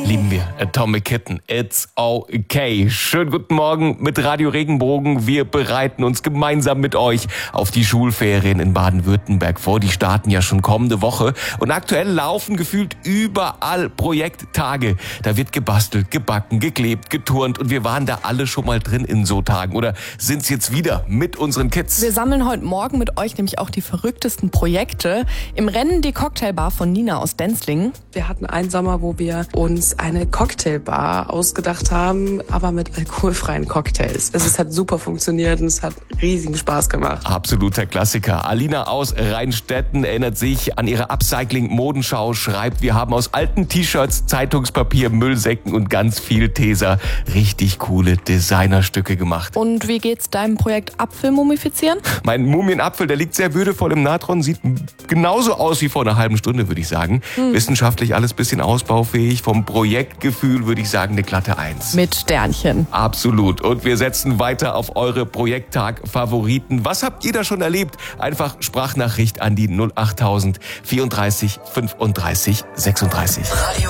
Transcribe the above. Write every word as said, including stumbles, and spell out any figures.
Lieben wir. Atomic Kitten. It's okay. Schönen guten Morgen mit Radio Regenbogen. Wir bereiten uns gemeinsam mit euch auf die Schulferien in Baden-Württemberg vor. Die starten ja schon kommende Woche. Und aktuell laufen gefühlt überall Projekttage. Da wird gebastelt, gebacken, geklebt, geturnt. Und wir waren da alle schon mal drin in so Tagen. Oder sind's jetzt wieder mit unseren Kids? Wir sammeln heute Morgen mit euch nämlich auch die verrücktesten Projekte. Im Rennen die Cocktailbar von Nina aus Denzlingen. Wir hatten einen Sommer, wo wir uns eine Cocktailbar ausgedacht haben, aber mit alkoholfreien Cocktails. Es hat super funktioniert und es hat riesigen Spaß gemacht. Absoluter Klassiker. Alina aus Rheinstetten erinnert sich an ihre Upcycling-Modenschau, schreibt, wir haben aus alten T-Shirts, Zeitungspapier, Müllsäcken und ganz viel Tesa richtig coole Designerstücke gemacht. Und wie geht's deinem Projekt Apfel mumifizieren? Mein Mumienapfel, der liegt sehr würdevoll im Natron, sieht genauso aus wie vor einer halben Stunde, würde ich sagen. Hm. Wissenschaftlich alles bisschen ausbaufähig, vom Projektgefühl würde ich sagen eine glatte Eins. Mit Sternchen. Absolut. Und wir setzen weiter auf eure Projekttag-Favoriten. Was habt ihr da schon erlebt? Einfach Sprachnachricht an die null achttausend vierunddreißig fünfunddreißig sechsunddreißig.